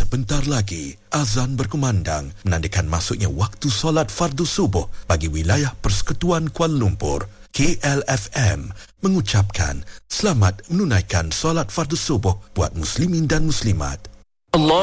Sebentar lagi, azan berkumandang menandakan masuknya waktu solat fardu subuh bagi wilayah Persekutuan Kuala Lumpur. KLFM mengucapkan selamat menunaikan solat fardu subuh buat muslimin dan muslimat. Allah